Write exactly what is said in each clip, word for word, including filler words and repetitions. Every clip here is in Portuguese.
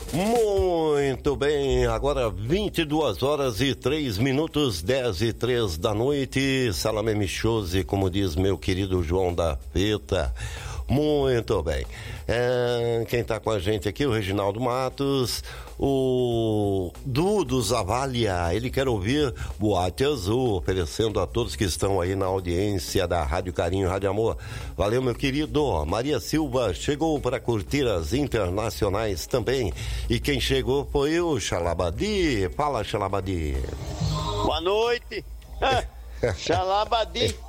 Muito bem, agora vinte e duas horas e três minutos, dez e três da noite, Salame Michose, como diz meu querido João da Feta. Muito bem. É, quem está com a gente aqui, o Reginaldo Matos, o Dudu Zavalha, ele quer ouvir Boate Azul, oferecendo a todos que estão aí na audiência da Rádio Carinho, Rádio Amor. Valeu, meu querido. Maria Silva chegou para curtir as internacionais também. E quem chegou foi o Xalabadi. Fala, Xalabadi. Boa noite. Xalabadi.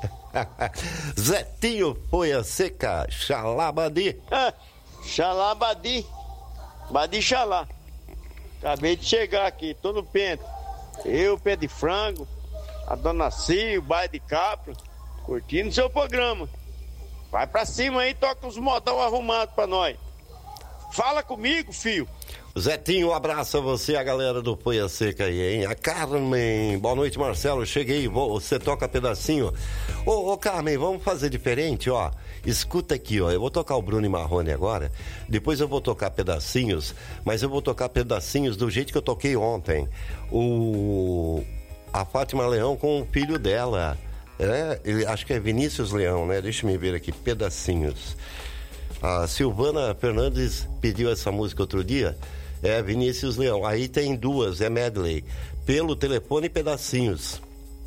Zetinho Folha Seca, Xalabadi. Ah, Xalabadi. Badi Xalá. Acabei de chegar aqui, tô no Pento. Eu, pé de frango, a dona Cia, o baile de Capra, curtindo seu programa. Vai pra cima aí, toca uns modão arrumados pra nós. Fala comigo, filho. Zetinho, um abraço a você, a galera do Folha Seca aí, hein? A Carmen, boa noite, Marcelo, cheguei, vou, você toca pedacinho. Ô, ô, Carmen, vamos fazer diferente, ó. Escuta aqui, ó, eu vou tocar o Bruno e Marrone agora, depois eu vou tocar pedacinhos, mas eu vou tocar pedacinhos do jeito que eu toquei ontem. O... A Fátima Leão com o filho dela, né? Ele, acho que é Vinícius Leão, né? Deixa eu ver aqui, pedacinhos. A Silvana Fernandes pediu essa música outro dia. É Vinícius Leão. Aí tem duas, é medley. Pelo telefone, pedacinhos.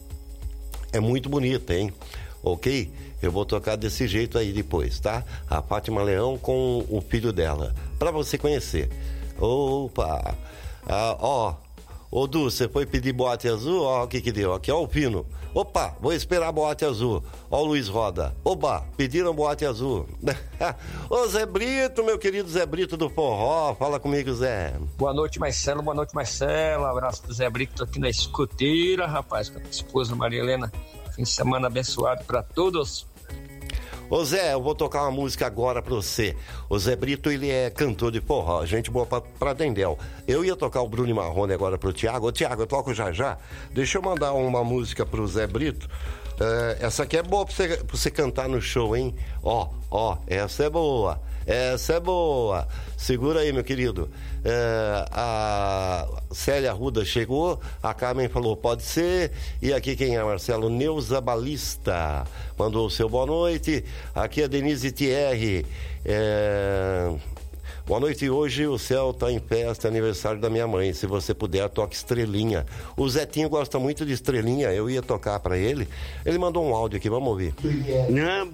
É muito bonita, hein? Ok? Eu vou tocar desse jeito aí depois, tá? A Fátima Leão com o filho dela. Pra você conhecer. Opa! Ah, ó. Ô, Du, você foi pedir Boate Azul? Ó, o que que deu? Aqui, ó, o Pino. Opa, vou esperar Boate Azul. Ó o Luiz Roda. Opa, pediram Boate Azul. Ô, Zé Brito, meu querido Zé Brito do Forró. Fala comigo, Zé. Boa noite, Marcelo. Boa noite, Marcelo. Um abraço pro Zé Brito aqui na escoteira, rapaz, com a minha esposa Maria Helena. Fim de semana abençoado pra todos. Ô Zé, eu vou tocar uma música agora pra você. O Zé Brito, ele é cantor de forró, gente boa pra, pra Dendel. Eu ia tocar o Bruno e Marrone agora pro Thiago. Ô Thiago, eu toco já já. Deixa eu mandar uma música pro Zé Brito. Uh, essa aqui é boa pra você, pra você cantar no show, hein? Ó, ó, essa é boa. Essa é boa. Segura aí, meu querido. Uh, a Célia Arruda chegou, a Carmen falou, pode ser. E aqui quem é, Marcelo? Neuza Balista mandou o seu boa noite. Aqui é Denise Thierry. É... Boa noite, hoje o céu tá em festa, aniversário da minha mãe, se você puder, toque Estrelinha. O Zetinho gosta muito de Estrelinha, eu ia tocar pra ele, ele mandou um áudio aqui, vamos ouvir. Não,